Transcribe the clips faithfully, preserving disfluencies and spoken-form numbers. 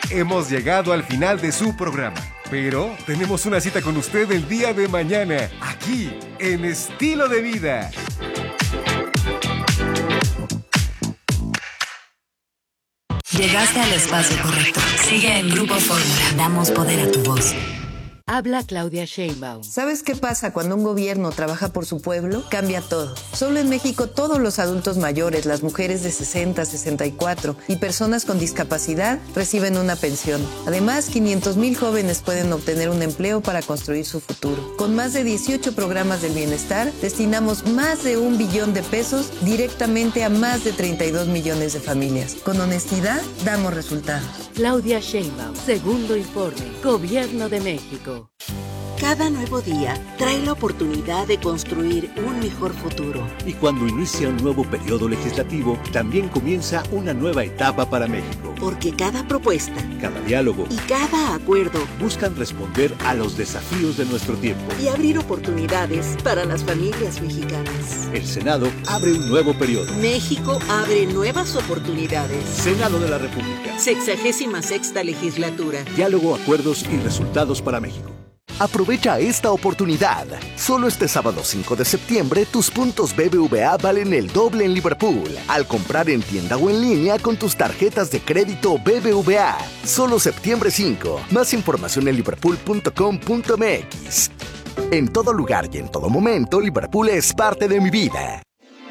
hemos llegado al final de su programa. Pero tenemos una cita con usted el día de mañana, aquí, en Estilo de Vida. Llegaste al espacio correcto. Sigue en Grupo Fórmula. Damos poder a tu voz. Habla Claudia Sheinbaum. ¿Sabes qué pasa cuando un gobierno trabaja por su pueblo? Cambia todo. Solo en México todos los adultos mayores, las mujeres de sesenta, sesenta y cuatro y personas con discapacidad reciben una pensión. Además, quinientos mil jóvenes pueden obtener un empleo para construir su futuro. Con más de dieciocho programas del bienestar, destinamos más de un billón de pesos directamente a más de treinta y dos millones de familias. Con honestidad, damos resultados. Claudia Sheinbaum, segundo informe, Gobierno de México. Cada nuevo día trae la oportunidad de construir un mejor futuro. Y cuando inicia un nuevo periodo legislativo, también comienza una nueva etapa para México. Porque cada propuesta, cada diálogo y cada acuerdo buscan responder a los desafíos de nuestro tiempo y abrir oportunidades para las familias mexicanas. El Senado abre un nuevo periodo. México abre nuevas oportunidades. Senado de la República. Sexagésima sexta legislatura. Diálogo, acuerdos y resultados para México. Aprovecha esta oportunidad. Solo este sábado cinco de septiembre, tus puntos B B V A valen el doble en Liverpool al comprar en tienda o en línea con tus tarjetas de crédito B B V A. Solo septiembre cinco. Más información en liverpool punto com punto m x. En todo lugar y en todo momento, Liverpool es parte de mi vida.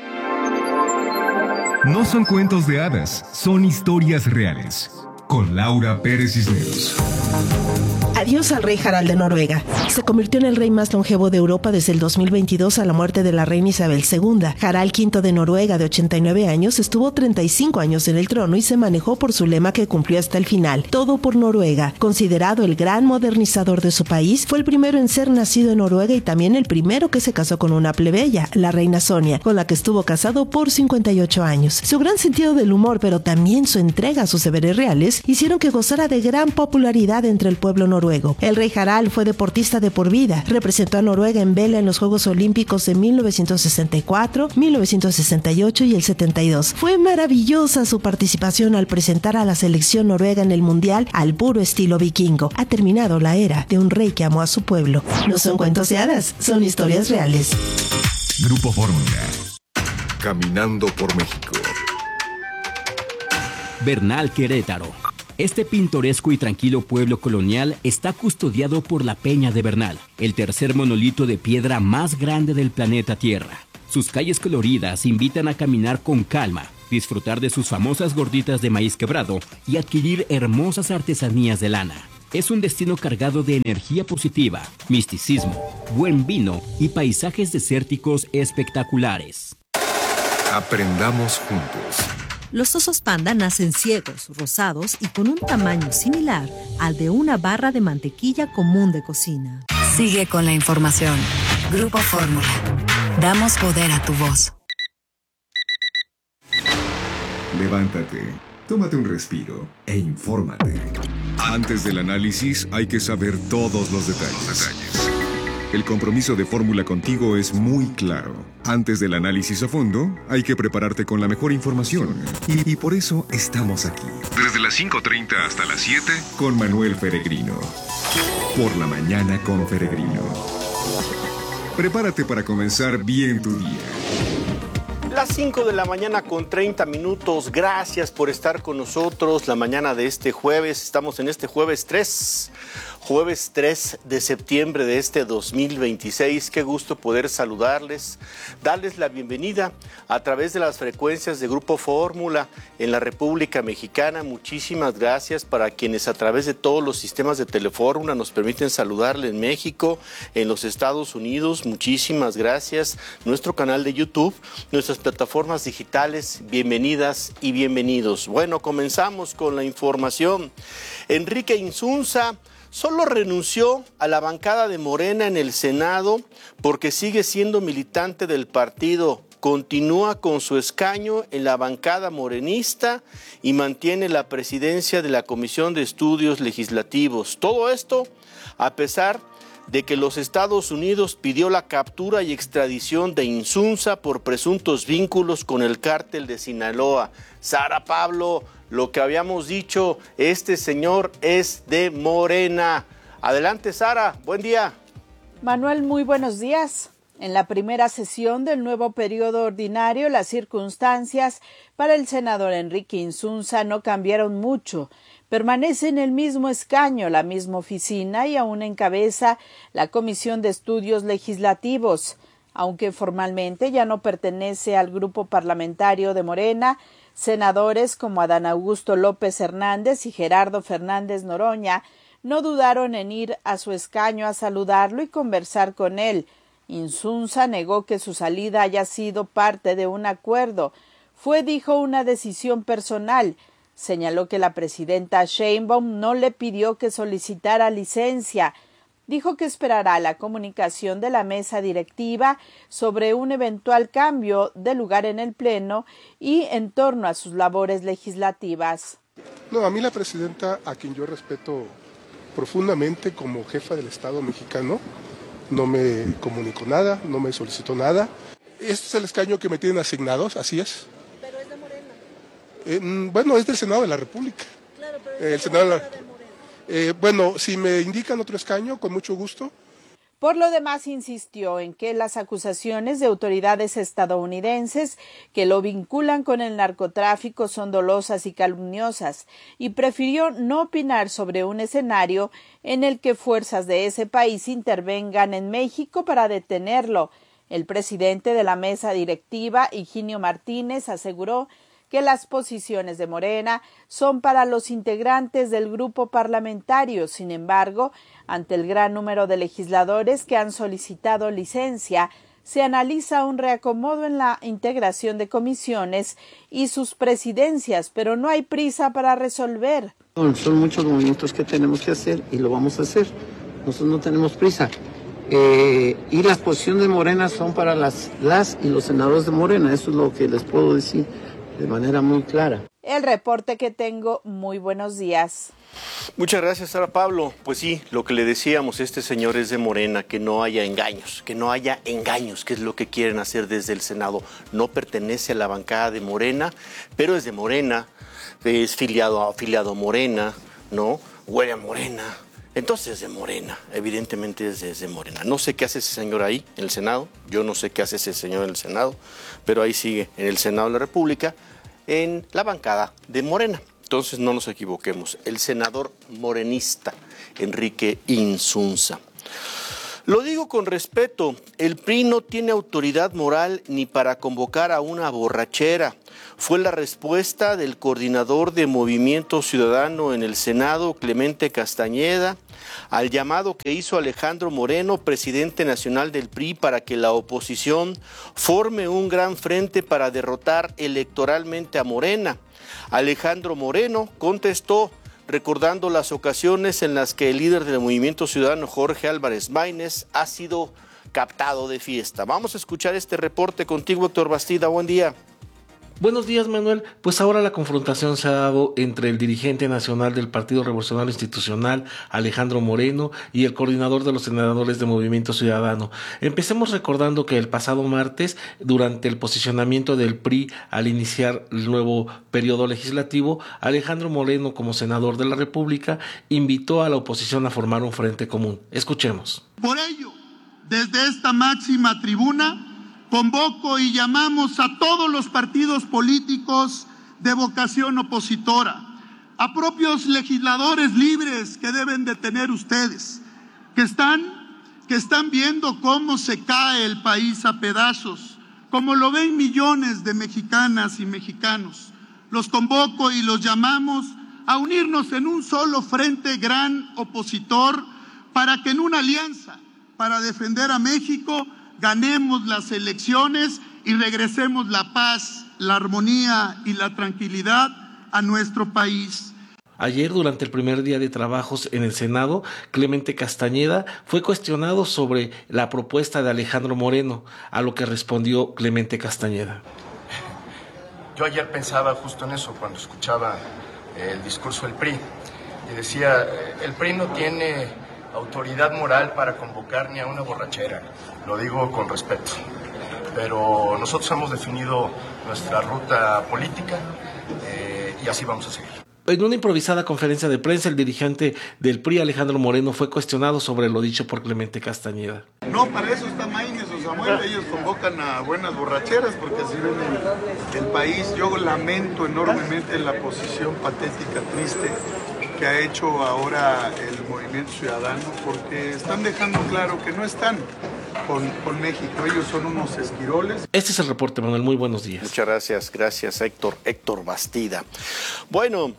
No son cuentos de hadas, son historias reales. Con Laura Pérez Cisneros. Adiós al rey Harald de Noruega. Se convirtió en el rey más longevo de Europa desde el dos mil veintidós a la muerte de la reina Isabel segunda. Harald quinto de Noruega, de ochenta y nueve años, estuvo treinta y cinco años en el trono y se manejó por su lema que cumplió hasta el final: todo por Noruega. Considerado el gran modernizador de su país, fue el primero en ser nacido en Noruega y también el primero que se casó con una plebeya, la reina Sonia, con la que estuvo casado por cincuenta y ocho años. Su gran sentido del humor, pero también su entrega a sus deberes reales, hicieron que gozara de gran popularidad entre el pueblo noruego. El rey Harald fue deportista de por vida. Representó a Noruega en vela en los Juegos Olímpicos de mil novecientos sesenta y cuatro, mil novecientos sesenta y ocho y el setenta y dos. Fue maravillosa su participación al presentar a la selección noruega en el Mundial al puro estilo vikingo. Ha terminado la era de un rey que amó a su pueblo. No son cuentos de hadas, son historias reales. Grupo Fórmula. Caminando por México. Bernal, Querétaro. Este pintoresco y tranquilo pueblo colonial está custodiado por la Peña de Bernal, el tercer monolito de piedra más grande del planeta Tierra. Sus calles coloridas invitan a caminar con calma, disfrutar de sus famosas gorditas de maíz quebrado y adquirir hermosas artesanías de lana. Es un destino cargado de energía positiva, misticismo, buen vino y paisajes desérticos espectaculares. Aprendamos juntos. Los osos panda nacen ciegos, rosados y con un tamaño similar al de una barra de mantequilla común de cocina. Sigue con la información. Grupo Fórmula. Damos poder a tu voz. Levántate, tómate un respiro e infórmate. Antes del análisis hay que saber todos los detalles. El compromiso de Fórmula contigo es muy claro. Antes del análisis a fondo, hay que prepararte con la mejor información. Y, y por eso estamos aquí. Desde las cinco treinta hasta las siete, con Manuel Peregrino. Por la mañana con Peregrino. Prepárate para comenzar bien tu día. Las cinco de la mañana con treinta minutos. Gracias por estar con nosotros la mañana de este jueves. Estamos en este jueves tres. Jueves tres de septiembre de este dos mil veintiséis. Qué gusto poder saludarles, darles la bienvenida a través de las frecuencias de Grupo Fórmula en la República Mexicana. Muchísimas gracias para quienes a través de todos los sistemas de Telefórmula nos permiten saludarle en México, en los Estados Unidos. Muchísimas gracias. Nuestro canal de YouTube, nuestras plataformas digitales, bienvenidas y bienvenidos. Bueno, comenzamos con la información. Enrique Insunza solo renunció a la bancada de Morena en el Senado porque sigue siendo militante del partido. Continúa con su escaño en la bancada morenista y mantiene la presidencia de la Comisión de Estudios Legislativos. Todo esto a pesar de que los Estados Unidos pidió la captura y extradición de Insunza por presuntos vínculos con el cártel de Sinaloa. Sara Pablo, lo que habíamos dicho, este señor es de Morena. Adelante, Sara, buen día. Manuel, muy buenos días. En la primera sesión del nuevo periodo ordinario, las circunstancias para el senador Enrique Insunza no cambiaron mucho. Permanece en el mismo escaño, la misma oficina y aún encabeza la Comisión de Estudios Legislativos. Aunque formalmente ya no pertenece al grupo parlamentario de Morena, senadores como Adán Augusto López Hernández y Gerardo Fernández Noroña no dudaron en ir a su escaño a saludarlo y conversar con él. Insunza negó que su salida haya sido parte de un acuerdo. Fue, dijo, una decisión personal. Señaló que la presidenta Sheinbaum no le pidió que solicitara licencia. Dijo que esperará la comunicación de la mesa directiva sobre un eventual cambio de lugar en el Pleno y en torno a sus labores legislativas. No, a mí la presidenta, a quien yo respeto profundamente como jefa del Estado mexicano, no me comunicó nada, no me solicitó nada. Este es el escaño que me tienen asignados, así es. Pero es de Morena. Eh, bueno, es del Senado de la República. Claro, pero es eh, el Senado de la... de Morena. Eh, bueno, si me indican otro escaño, con mucho gusto. Por lo demás, insistió en que las acusaciones de autoridades estadounidenses que lo vinculan con el narcotráfico son dolosas y calumniosas, y prefirió no opinar sobre un escenario en el que fuerzas de ese país intervengan en México para detenerlo. El presidente de la mesa directiva, Higinio Martínez, aseguró que las posiciones de Morena son para los integrantes del grupo parlamentario. Sin embargo, ante el gran número de legisladores que han solicitado licencia, se analiza un reacomodo en la integración de comisiones y sus presidencias, pero no hay prisa para resolver. Son muchos movimientos que tenemos que hacer y lo vamos a hacer. Nosotros no tenemos prisa. Eh, y las posiciones de Morena son para las, las y los senadores de Morena. Eso es lo que les puedo decir de manera muy clara. El reporte que tengo, muy buenos días. Muchas gracias, Sara Pablo. Pues sí, lo que le decíamos, este señor es de Morena, que no haya engaños, que no haya engaños, que es lo que quieren hacer desde el Senado. No pertenece a la bancada de Morena, pero es de Morena, es filiado, afiliado a Morena, ¿no? Huele a Morena. Entonces es de Morena, evidentemente es de, es de Morena. No sé qué hace ese señor ahí en el Senado, yo no sé qué hace ese señor en el Senado, pero ahí sigue en el Senado de la República, en la bancada de Morena. Entonces no nos equivoquemos, el senador morenista Enrique Insunza. Lo digo con respeto, el P R I no tiene autoridad moral ni para convocar a una borrachera. Fue la respuesta del coordinador de Movimiento Ciudadano en el Senado, Clemente Castañeda, al llamado que hizo Alejandro Moreno, presidente nacional del P R I, para que la oposición forme un gran frente para derrotar electoralmente a Morena. Alejandro Moreno contestó, recordando las ocasiones en las que el líder del Movimiento Ciudadano, Jorge Álvarez Maínez, ha sido captado de fiesta. Vamos a escuchar este reporte contigo, Héctor Bastida. Buen día. Buenos días, Manuel. Pues ahora la confrontación se ha dado entre el dirigente nacional del Partido Revolucionario Institucional, Alejandro Moreno, y el coordinador de los senadores de Movimiento Ciudadano. Empecemos recordando que el pasado martes, durante el posicionamiento del P R I al iniciar el nuevo periodo legislativo, Alejandro Moreno, como senador de la República, invitó a la oposición a formar un frente común. Escuchemos. Por ello, desde esta máxima tribuna, convoco y llamamos a todos los partidos políticos de vocación opositora, a propios legisladores libres que deben de tener ustedes, que están, que están viendo cómo se cae el país a pedazos, como lo ven millones de mexicanas y mexicanos. Los convoco y los llamamos a unirnos en un solo frente gran opositor para que en una alianza para defender a México ganemos las elecciones y regresemos la paz, la armonía y la tranquilidad a nuestro país. Ayer, durante el primer día de trabajos en el Senado, Clemente Castañeda fue cuestionado sobre la propuesta de Alejandro Moreno, a lo que respondió Clemente Castañeda. Yo ayer pensaba justo en eso cuando escuchaba el discurso del P R I y decía, el P R I no tiene autoridad moral para convocar ni a una borrachera, lo digo con respeto, pero nosotros hemos definido nuestra ruta política eh, y así vamos a seguir. En una improvisada conferencia de prensa, el dirigente del P R I, Alejandro Moreno, fue cuestionado sobre lo dicho por Clemente Castañeda. No, para eso está Maínez o Samuel, ellos convocan a buenas borracheras porque así ven el, el país. Yo lamento enormemente la posición patética, triste, que ha hecho ahora el Movimiento Ciudadano, porque están dejando claro que no están con, con México, ellos son unos esquiroles. Este es el reporte, Manuel, muy buenos días. Muchas gracias, gracias Héctor, Héctor Bastida. Bueno,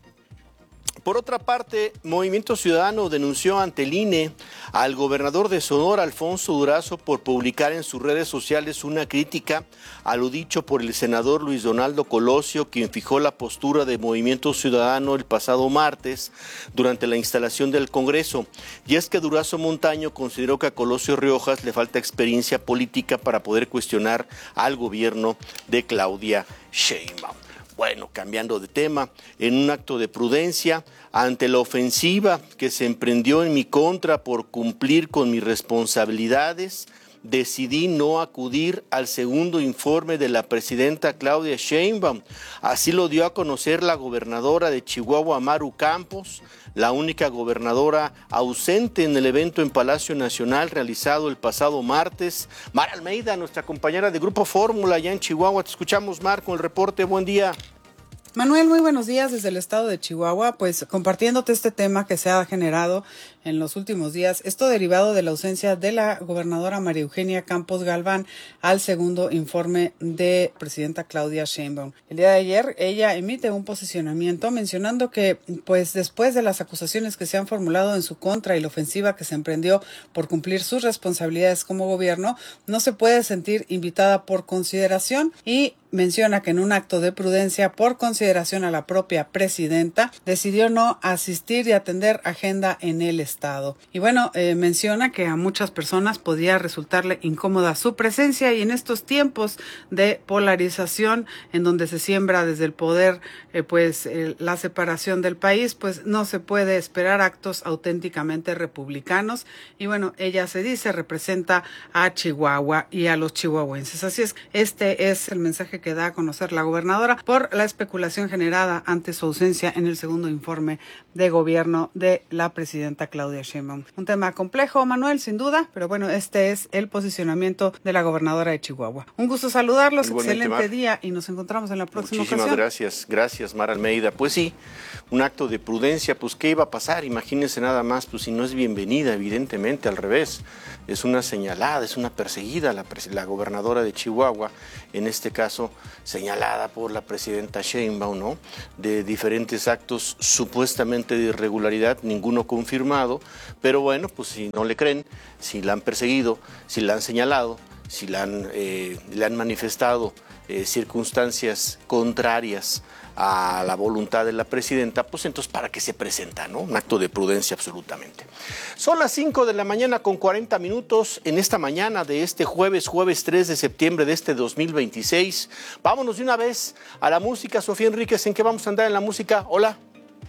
por otra parte, Movimiento Ciudadano denunció ante el I N E al gobernador de Sonora, Alfonso Durazo, por publicar en sus redes sociales una crítica a lo dicho por el senador Luis Donaldo Colosio, quien fijó la postura de Movimiento Ciudadano el pasado martes durante la instalación del Congreso. Y es que Durazo Montaño consideró que a Colosio Riojas le falta experiencia política para poder cuestionar al gobierno de Claudia Sheinbaum. Bueno, cambiando de tema, en un acto de prudencia, ante la ofensiva que se emprendió en mi contra por cumplir con mis responsabilidades, decidí no acudir al segundo informe de la presidenta Claudia Sheinbaum. Así lo dio a conocer la gobernadora de Chihuahua, Maru Campos, la única gobernadora ausente en el evento en Palacio Nacional realizado el pasado martes. Mar Almeida, nuestra compañera de Grupo Fórmula allá en Chihuahua. Te escuchamos, Mar, con el reporte. Buen día. Manuel, muy buenos días desde el estado de Chihuahua, pues compartiéndote este tema que se ha generado en los últimos días, esto derivado de la ausencia de la gobernadora María Eugenia Campos Galván al segundo informe de presidenta Claudia Sheinbaum. El día de ayer ella emite un posicionamiento mencionando que pues después de las acusaciones que se han formulado en su contra y la ofensiva que se emprendió por cumplir sus responsabilidades como gobierno, no se puede sentir invitada por consideración y menciona que en un acto de prudencia por consideración a la propia presidenta decidió no asistir y atender agenda en el estado. Y bueno, eh, menciona que a muchas personas podía resultarle incómoda su presencia y en estos tiempos de polarización en donde se siembra desde el poder eh, pues eh, la separación del país, pues no se puede esperar actos auténticamente republicanos y bueno, ella se dice representa a Chihuahua y a los chihuahuenses. Así es, este es el mensaje que da a conocer la gobernadora por la especulación generada ante su ausencia en el segundo informe de gobierno de la presidenta Claudia Sheinbaum. Un tema complejo, Manuel, sin duda, pero bueno, este es el posicionamiento de la gobernadora de Chihuahua. Un gusto saludarlos, excelente Mar. Día y nos encontramos en la próxima Muchísimas ocasión. gracias, gracias Mar Almeida. Pues sí, un acto de prudencia, pues ¿qué iba a pasar? Imagínense nada más, pues si no es bienvenida, evidentemente, al revés. Es una señalada, es una perseguida la, la gobernadora de Chihuahua, en este caso señalada por la presidenta Sheinbaum, ¿no? De diferentes actos supuestamente de irregularidad, ninguno confirmado, pero bueno, pues si no le creen, si la han perseguido, si la han señalado, si la han, eh, le han manifestado eh, circunstancias contrarias a la voluntad de la presidenta, pues entonces ¿para qué se presenta, no? Un acto de prudencia absolutamente. Son las cinco de la mañana con cuarenta minutos en esta mañana de este jueves, jueves tres de septiembre de este dos mil veintiséis. Vámonos de una vez a la música. Sofía Enríquez, ¿en qué vamos a andar en la música? Hola.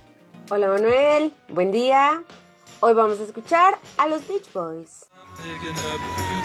Hola Manuel, buen día. Hoy vamos a escuchar a los Beach Boys.